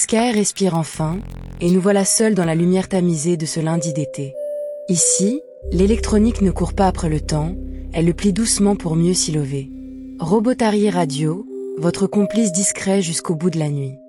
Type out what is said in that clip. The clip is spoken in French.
Sky respire enfin, et nous voilà seuls dans la lumière tamisée de ce lundi d'été. Ici, l'électronique ne court pas après le temps, elle le plie doucement pour mieux s'y lever. Robotarié Radio, votre complice discret jusqu'au bout de la nuit.